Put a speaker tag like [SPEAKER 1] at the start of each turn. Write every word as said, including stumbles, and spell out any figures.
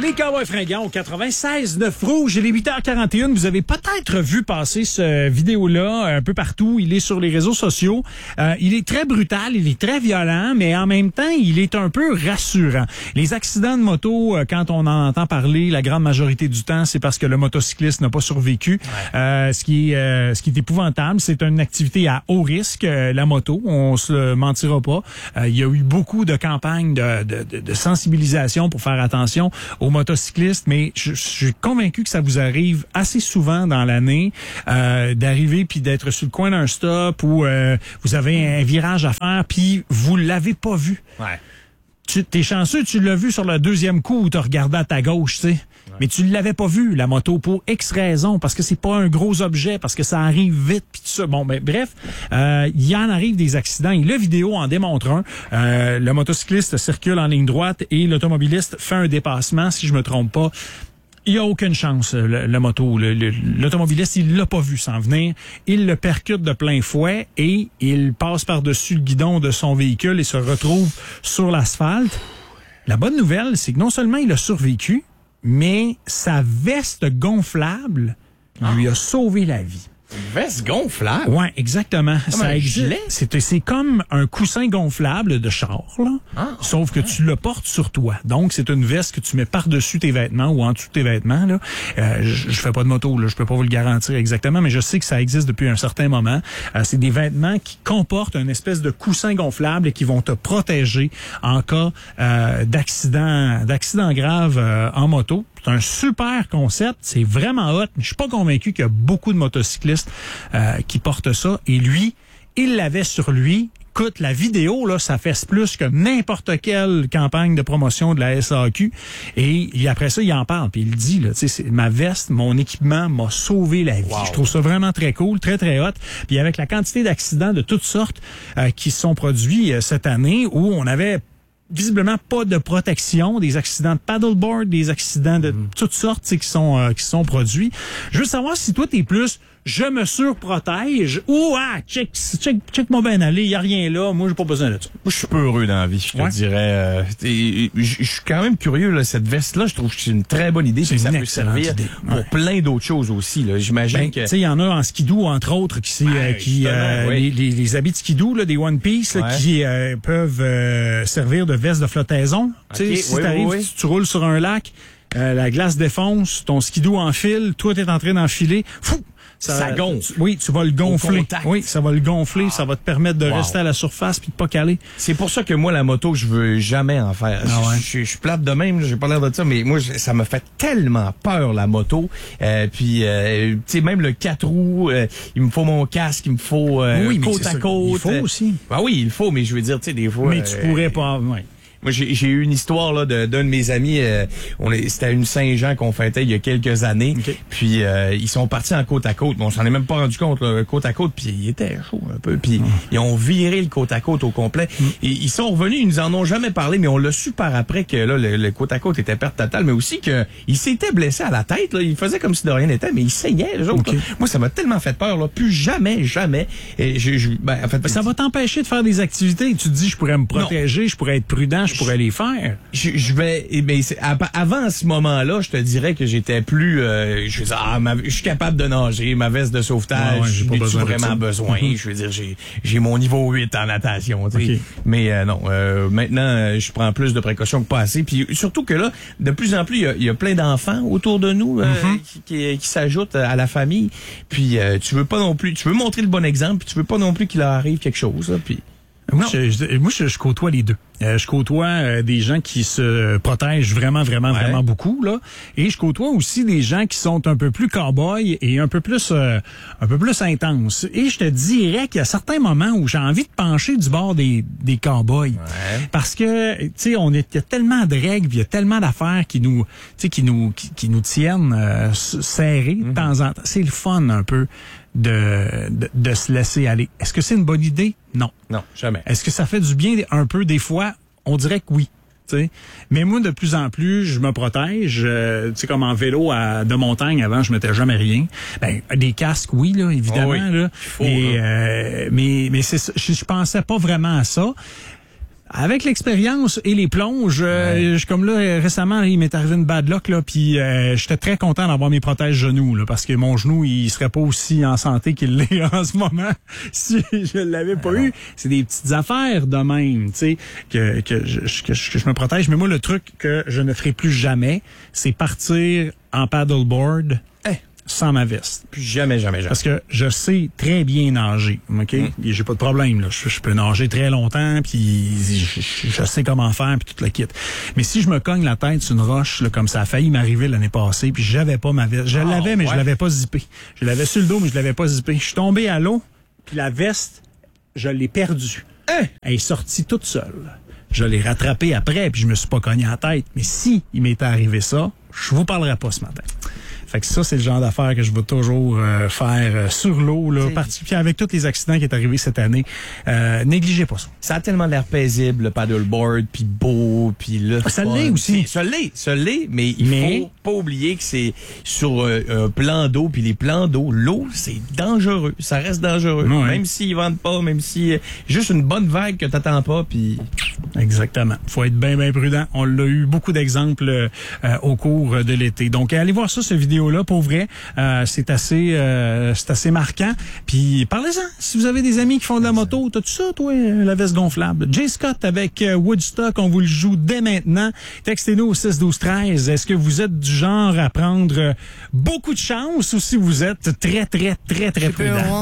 [SPEAKER 1] Les Cowboys fringants au quatre-vingt-seize neuf Rouge, il est huit heures quarante et une. Vous avez peut-être vu passer ce vidéo-là un peu partout. Il est sur les réseaux sociaux. Euh, il est très brutal, il est très violent, mais en même temps, il est un peu rassurant. Les accidents de moto, quand on en entend parler, la grande majorité du temps, c'est parce que le motocycliste n'a pas survécu. Ouais. Euh, ce qui est, euh, ce qui est épouvantable, c'est une activité à haut risque, euh, la moto. On se mentira pas. Euh, il y a eu beaucoup de campagnes de, de, de, de sensibilisation pour faire attention aux motocyclistes, mais je, je suis convaincu que ça vous arrive assez souvent dans l'année euh, d'arriver puis d'être sur le coin d'un stop où euh, vous avez un virage à faire puis vous l'avez pas vu.
[SPEAKER 2] Ouais.
[SPEAKER 1] Tu t'es chanceux, tu l'as vu sur le deuxième coup où tu as regardé à ta gauche, tu sais. Ouais. Mais tu l'avais pas vu, la moto, pour X raisons, parce que c'est pas un gros objet, parce que ça arrive vite, puis tout ça. Bon, ben bref, euh, il y en arrive des accidents, et la vidéo en démontre un. Euh, le motocycliste circule en ligne droite et l'automobiliste fait un dépassement, si je me trompe pas. Il n'y a aucune chance, le, le moto. Le, le, l'automobiliste, il l'a pas vu s'en venir. Il le percute de plein fouet et il passe par-dessus le guidon de son véhicule et se retrouve sur l'asphalte. La bonne nouvelle, c'est que non seulement il a survécu, mais sa veste gonflable lui a sauvé la vie.
[SPEAKER 2] Une veste gonflable?
[SPEAKER 1] Ouais, exactement.
[SPEAKER 2] Comme
[SPEAKER 1] ça
[SPEAKER 2] un
[SPEAKER 1] existe.
[SPEAKER 2] gilet?
[SPEAKER 1] C'est, c'est comme un coussin gonflable de char, là. Ah, sauf que ouais. tu le portes sur toi. Donc, c'est une veste que tu mets par-dessus tes vêtements ou en dessous de tes vêtements, là. Euh, je, je fais pas de moto, là. Je peux pas vous le garantir exactement, mais je sais que ça existe depuis un certain moment. Euh, c'est des vêtements qui comportent une espèce de coussin gonflable et qui vont te protéger en cas euh, d'accident, d'accident grave euh, en moto. C'est un super concept, c'est vraiment hot. Je suis pas convaincu qu'il y a beaucoup de motocyclistes euh, qui portent ça. Et lui, il l'avait sur lui. Écoute, la vidéo, là, ça fait plus que n'importe quelle campagne de promotion de la S A Q. Et, et après ça, il en parle. Puis il dit, là, tu sais, ma veste, mon équipement m'a sauvé la vie. Wow. Je trouve ça vraiment très cool, très, très hot. Puis avec la quantité d'accidents de toutes sortes euh, qui se sont produits euh, cette année, où on avait visiblement pas de protection, des accidents de paddleboard, des accidents de mmh. toutes sortes qui sont euh, qui sont produits. Je veux savoir si toi t'es plus je me surprotège ou ah check check check mon ben aller, y a rien là, moi j'ai pas besoin de ça.
[SPEAKER 2] Moi je suis peu heureux dans la vie, je te ouais. dirais. Euh, je suis quand même curieux là, cette veste là, je trouve que c'est une très bonne idée, puis ça peut servir idée. pour ouais. plein d'autres choses aussi là. J'imagine ben, que
[SPEAKER 1] tu sais il y en a en skidoo entre autres qui ouais, euh, qui euh, oui. les, les les habits de skidoo là, des One Piece là, ouais. qui euh, peuvent euh, servir de veste de flottaison. Okay. Tu sais si oui, t'arrives, oui, oui. Tu, tu roules sur un lac, euh, la glace défonce, ton skidoo enfile, toi t'es en train d'enfiler, fou.
[SPEAKER 2] Ça, ça gonfle.
[SPEAKER 1] Tu, oui, tu vas le gonfler. Oui, ça va le gonfler, ah. ça va te permettre de wow. rester à la surface puis de pas caler.
[SPEAKER 2] C'est pour ça que moi, la moto, je veux jamais en faire. Ah ouais. Je, je, je suis plate de même, j'ai pas l'air de ça, mais moi, je, ça me fait tellement peur, la moto. Euh, puis, euh, tu sais, même le quatre roues, euh, il me faut mon casque, il me faut euh,
[SPEAKER 1] oui,
[SPEAKER 2] côte à
[SPEAKER 1] ça.
[SPEAKER 2] côte.
[SPEAKER 1] Il faut aussi.
[SPEAKER 2] Ben oui, il faut, mais je veux dire, tu sais, des fois...
[SPEAKER 1] Mais tu euh, pourrais pas... Ouais.
[SPEAKER 2] Moi, j'ai, j'ai eu une histoire là de, d'un de mes amis. Euh, on est, c'était à une Saint-Jean qu'on fêtait il y a quelques années. Okay. Puis euh, ils sont partis en côte à côte. Bon, on s'en est même pas rendu compte, là, côte à côte. Puis il était chaud un peu. Puis mmh. ils ont viré le côte à côte au complet. Mmh. Et ils sont revenus. Ils nous en ont jamais parlé, mais on l'a su par après que là le, le côte à côte était perte totale, mais aussi que il s'était blessé à la tête. Là. Il faisait comme si de rien n'était, mais il saignait. Les autres, okay. Moi, ça m'a tellement fait peur. Là. Plus jamais, jamais. Et je, je, ben, en fait,
[SPEAKER 1] ça va t'empêcher de faire des activités. Tu te dis, je pourrais me protéger, non. je pourrais être prudent, je pourrais les faire.
[SPEAKER 2] Je, je vais, eh bien, c'est, avant ce moment-là, je te dirais que j'étais plus, euh, je veux dire, ah, ma, je suis capable de nager, ma veste de sauvetage, ouais, ouais, j'ai pas besoin vraiment besoin. Mm-hmm. Je veux dire, j'ai, j'ai mon niveau huit en natation, tu sais. Okay. Mais euh, non, euh, maintenant, euh, je prends plus de précautions que pas assez. Puis surtout que là, de plus en plus, il y a, y a plein d'enfants autour de nous euh, mm-hmm. qui, qui, qui s'ajoutent à la famille. Puis euh, tu veux pas non plus, tu veux montrer le bon exemple, puis tu veux pas non plus qu'il leur arrive quelque chose, là, puis.
[SPEAKER 1] Moi, je, je, moi je, je côtoie les deux. Euh, je côtoie euh, des gens qui se protègent vraiment, vraiment, ouais. vraiment beaucoup, là. Et je côtoie aussi des gens qui sont un peu plus cow-boys et un peu plus euh, un peu plus intenses. Et je te dirais qu'il y a certains moments où j'ai envie de pencher du bord des, des cow-boys. Ouais. Parce que, tu sais, on est, il y a tellement de règles, il y a tellement d'affaires qui nous, tu sais, qui nous, qui, qui nous tiennent euh, serrés mm-hmm. de temps en temps. C'est le fun, un peu. De, de, de se laisser aller. Est-ce que c'est une bonne idée? Non.
[SPEAKER 2] Non, jamais.
[SPEAKER 1] Est-ce que ça fait du bien un peu des fois? On dirait que oui. T'sais. Mais moi, de plus en plus, je me protège. Euh, tu sais, comme en vélo à, de montagne, avant, je mettais jamais rien. Ben, des casques, oui, là, évidemment. Oh oui. Là.
[SPEAKER 2] Il faut,
[SPEAKER 1] Et,
[SPEAKER 2] là.
[SPEAKER 1] Euh, mais mais c'est, je, je pensais pas vraiment à ça. Avec l'expérience et les plonges, euh,
[SPEAKER 2] Ouais.
[SPEAKER 1] je, comme là récemment, il m'est arrivé une bad luck là, puis euh, j'étais très content d'avoir mes protèges genoux là, parce que mon genou il serait pas aussi en santé qu'il l'est en ce moment si je l'avais pas
[SPEAKER 2] Alors.
[SPEAKER 1] eu. C'est des petites affaires de même, tu sais, que que je, que je que je me protège. Mais moi, le truc que je ne ferai plus jamais, c'est partir en paddleboard
[SPEAKER 2] Hein?
[SPEAKER 1] sans ma veste.
[SPEAKER 2] Plus jamais, jamais, jamais.
[SPEAKER 1] Parce que je sais très bien nager, OK?
[SPEAKER 2] Mm.
[SPEAKER 1] Et j'ai pas de problème, là. Je, je peux nager très longtemps, puis je, je- je sais comment faire, puis toute la kit. Mais si je me cogne la tête sur une roche, là, comme ça a failli m'arriver l'année passée, puis j'avais pas ma veste. Je
[SPEAKER 2] Ah,
[SPEAKER 1] l'avais, mais
[SPEAKER 2] ouais.
[SPEAKER 1] je l'avais pas zippé. Je l'avais sur le dos, mais je l'avais pas zippé. Je suis tombé à l'eau, puis la veste, je l'ai perdue.
[SPEAKER 2] Hein?
[SPEAKER 1] Elle est sortie toute seule. Je l'ai rattrapée après, puis je me suis pas cogné la tête. Mais si il m'était arrivé ça, je vous parlerai pas ce matin. Fait que ça, c'est le genre d'affaires que je vais toujours euh, faire euh, sur l'eau, là,
[SPEAKER 2] C'est-
[SPEAKER 1] particulièrement avec tous les accidents qui est arrivé cette année. Euh, négligez pas ça.
[SPEAKER 2] Ça a tellement l'air paisible, le paddleboard, puis beau, puis là.
[SPEAKER 1] Ça l'est aussi.
[SPEAKER 2] Ça l'est, ça l'est, mais il
[SPEAKER 1] Mais-
[SPEAKER 2] faut pas oublier que c'est sur euh, un plan d'eau, puis les plans d'eau, l'eau, c'est dangereux. Ça reste dangereux.
[SPEAKER 1] Ouais.
[SPEAKER 2] Même s'ils vendent pas, même si euh, juste une bonne vague que t'attends pas, puis
[SPEAKER 1] Exactement. Faut être bien, bien prudent. On l'a eu beaucoup d'exemples euh, au cours de l'été. Donc, allez voir ça, cette vidéo-là, pour vrai. Euh, c'est assez euh, c'est assez marquant. Puis, parlez-en. Si vous avez des amis qui font de la moto, t'as-tu ça, toi, la veste gonflable? Jay Scott avec euh, Woodstock, on vous le joue dès maintenant. Textez-nous au six douze treize. Est-ce que vous êtes du genre à prendre euh, beaucoup de chance ou si vous êtes très, très, très, très prudent?